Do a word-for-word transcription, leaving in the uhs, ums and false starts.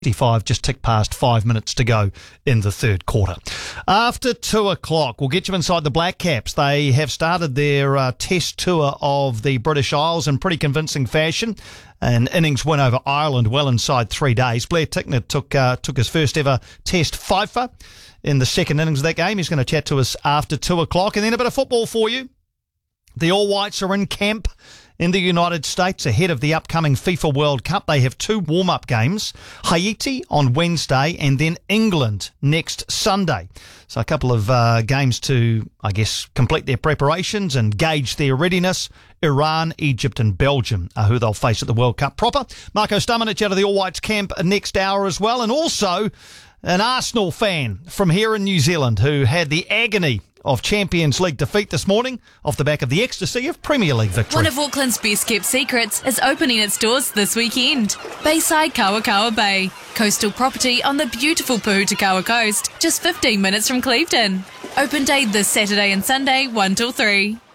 fifty-five just ticked past five minutes to go in the third quarter. After two o'clock, we'll get you inside the Black Caps. They have started their uh, test tour of the British Isles in pretty convincing fashion. An innings win over Ireland well inside three days. Blair Tickner took uh, took his first ever test fifer in the second innings of that game. He's going to chat to us after two o'clock. And then a bit of football for you. The All Whites are in camp in the United States ahead of the upcoming FIFA World Cup. They have two warm-up games, Haiti on Wednesday and then England next Sunday. So a couple of uh, games to, I guess, complete their preparations and gauge their readiness. Iran, Egypt and Belgium are who they'll face at the World Cup proper. Marco Stamanic out of the All Whites camp next hour as well. And also an Arsenal fan from here in New Zealand who had the agony of Champions League defeat this morning off the back of the ecstasy of Premier League victory. One of Auckland's best kept secrets is opening its doors this weekend. Bayside Kawakawa Bay, coastal property on the beautiful Puhutakawa coast, just fifteen minutes from Clevedon. Open day this Saturday and Sunday, one till three.